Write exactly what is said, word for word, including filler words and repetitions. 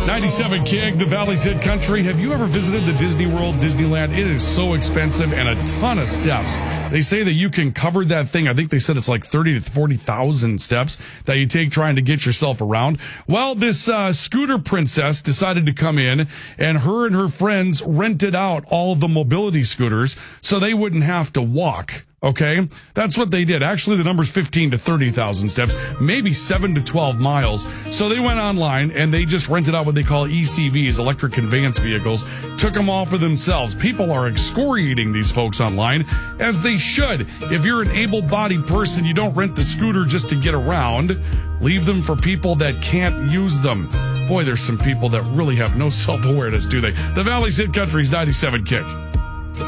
ninety-seven Kick, the Valley's Hit Country. Have you ever visited the Disney World, Disneyland? It is so expensive and a ton of steps. They say that you can cover that thing. I think they said it's like thirty to forty thousand steps that you take trying to get yourself around. Well, this uh, scooter princess decided to come in, and her and her friends rented out all the mobility scooters so they wouldn't have to walk. Okay, that's what they did. Actually, the number's fifteen to thirty thousand steps, maybe seven to twelve miles. So they went online and they just rented out what they call E C Vs, electric conveyance vehicles, took them all for themselves. People are excoriating these folks online, as they should. If you're an able-bodied person, you don't rent the scooter just to get around. Leave them for people that can't use them. Boy, there's some people that really have no self-awareness, do they? The Valley's Hit Country's ninety-seven Kick.